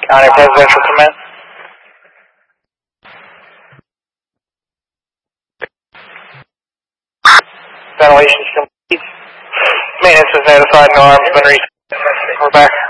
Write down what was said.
County Presidential Command. Ventilation is complete. Maintenance is notified, no arms been reached. We're back.